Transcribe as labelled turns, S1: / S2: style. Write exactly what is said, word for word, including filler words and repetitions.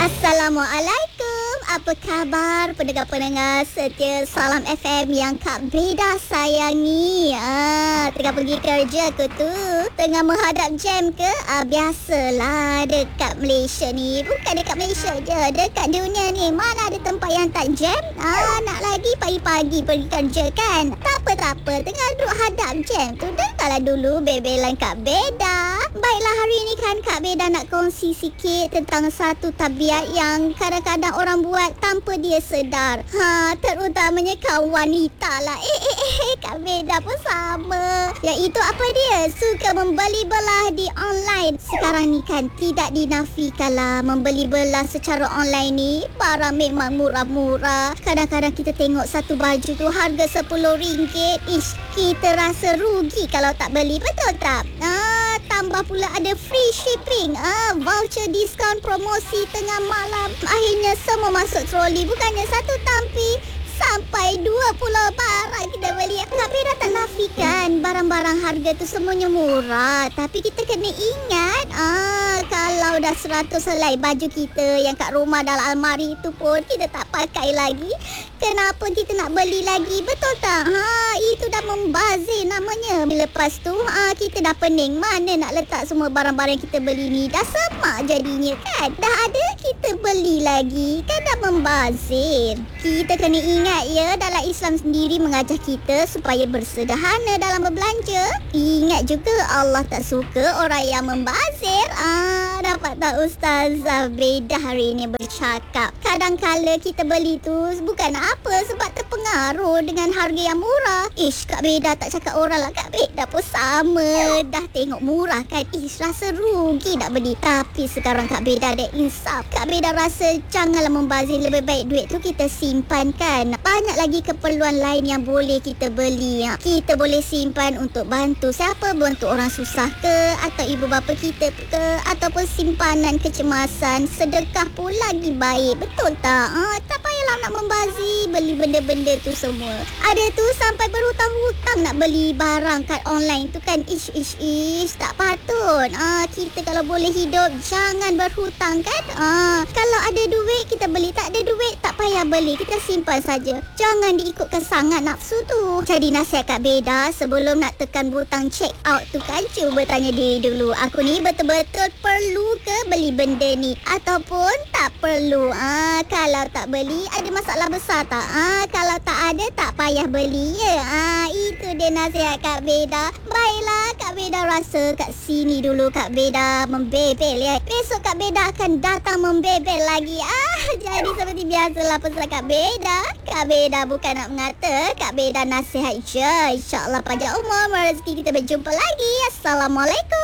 S1: Assalamualaikum. Apa khabar pendengar-pendengar setia Salam F M yang Kak Beda sayangi? Ah, tengah pergi kerja ke tu? Tengah menghadap jam ke? Ah, biasalah dekat Malaysia ni. Bukan dekat Malaysia je, dekat dunia ni mana ada tempat yang tak jam? Ah, nak lagi pagi-pagi pergi kerja kan? Tak apa, tak apa. Tengah duduk hadap jam tu. Dengarlah dulu bebelan Kak Beda. Baiklah, hari ni kan Kak Beda nak kongsi sikit tentang satu tabiat yang kadang-kadang orang buat tanpa dia sedar. Ha, terutamanya kaum wanita lah. Eh, eh, eh, Kak Beda pun sama. Iaitu apa dia? Suka membeli belah di online. Sekarang ni kan tidak dinafikan lah membeli belah secara online ni. Barang memang murah-murah. Kadang-kadang kita tengok satu baju tu harga sepuluh ringgit. Ish, kita rasa rugi kalau tak beli. Betul tak? Ah, tambah pula ada free shipping. Ah, voucher diskaun promosi tengah malam. Akhirnya semua masuk troli. Bukannya satu tampi, sampai dua puluh barang kita beli. Kak Beda tak nafikan barang-barang harga tu semuanya murah. Tapi kita kena ingat, ah, kalau dah seratus helai baju kita yang kat rumah dalam almari tu pun kita tak pakai lagi, kenapa kita nak beli lagi? Betul tak? Ha, itu dah membazir namanya. Lepas tu, ha, kita dah pening. Mana nak letak semua barang-barang yang kita beli ni? Dah semak jadinya kan? Dah ada kita beli lagi. Kan dah membazir. Kita kena ingat ya, dalam Islam sendiri mengajar kita supaya bersederhana dalam berbelanja. Ingat juga Allah tak suka orang yang membazir. Ah, dapat tak Ustazah Beda hari ini bercakap. Kadang-kala kita beli tu bukan apa sebab terpengaruh dengan harga yang murah. Ish, Kak Beda tak cakap orang lah. Kak Beda pun sama. Dah tengok murah kan, ish, rasa rugi nak beli. Tapi sekarang Kak Beda ada insaf. Kak Beda rasa janganlah membazir. Lebih baik duit tu kita simpan kan. Banyak lagi keperluan lain yang boleh kita beli. Kita boleh simpan untuk bantu siapa, bantu orang susah ke, atau ibu bapa kita ke, ataupun simpanan kecemasan. Sedekah pun lagi baik. Betul tak? Ha, tak payahlah nak membazir beli benda-benda tu semua. Ada tu sampai berhutang-hutang nak beli barang kat online tu kan. Ish, ish, ish. Tak patut. Ha, kita kalau boleh hidup jangan berhutang kan. Ha, kalau ada duit kita beli, tak ada duit tak payah beli. Kita simpan saja. Jangan diikutkan sangat nafsu tu. Jadi nasihat Kak Beda, sebelum nak tekan butang check out tu kan, cuba tanya diri dulu, aku ni betul-betul perlu ke beli benda ni ataupun tak perlu. Ah, kalau tak beli ada masalah besar tak? Ah, kalau tak ada tak payah beli ya. Ah, itu dia nasihat Kak Beda. Baiklah, Kak Beda rasa kat sini dulu Kak Beda membebel ya. Besok Kak Beda akan datang membebel lagi. Ah, jadi seperti biasalah pesan Kak Beda. Kak Beda bukan nak mengata, Kak Beda nasihat je. InsyaAllah panjang umur, rezeki kita berjumpa lagi. Assalamualaikum.